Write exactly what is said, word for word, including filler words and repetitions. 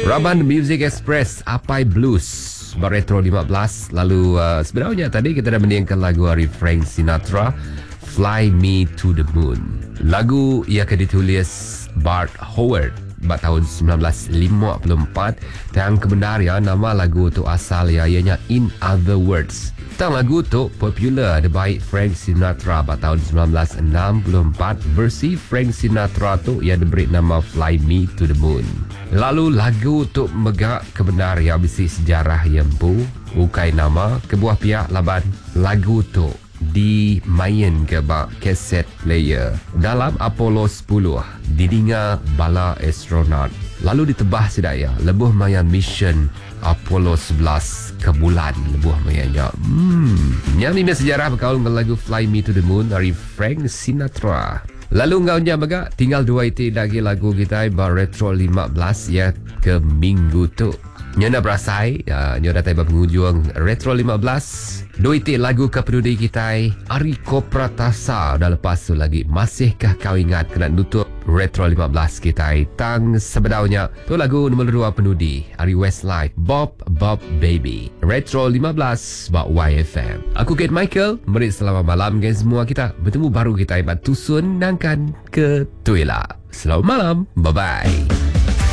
Raban Music Express Apai Blues Retro lima belas. Lalu uh, sebenarnya tadi kita dah mendengarkan lagu dari Frank Sinatra, Fly Me to the Moon. Lagu ia akan ditulis Bart Howard pada tahun sembilan belas lima puluh empat dan kebenaran nama lagu tu asal ia ianya In Other Words. Tang lagu tu popular dibaik Frank Sinatra pada tahun sembilan belas enam puluh empat. Versi Frank Sinatra tu ia diberi nama Fly Me to the Moon. Lalu lagu tu megak kebenaran bisi sejarah yang bu ukai nama kebuah pihak laban lagu tu dimain ke bak kaset player dalam Apollo sepuluh didinga bala astronaut lalu ditebah sedaya lebuh mayan mission Apollo sebelas ke bulan lebuh mayannya. hmm nyami sejarah berkaul dengan lagu Fly Me to the Moon dari Frank Sinatra. Lalu ngau nya baga tinggal dua itu lagi lagu kita bar Retro lima belas ya ke minggu tu. Nyonya berasai, uh, nyonya datang penghujung Retro lima belas. Dua itu lagu ke pendudi kita Ariko Pratasa. Dah lepas tu lagi masihkah kau ingat kena nutup Retro lima belas kita tang sebenarnya tu lagu nombor dua pendudi Ari Westlife Bob Bob Baby. Retro lima belas bak Y F M. Aku Kate Michael. Mari selamat malam guys semua kita. Bertemu baru kita ibat tusun nangkan ke Tuila. Selamat malam. Bye bye.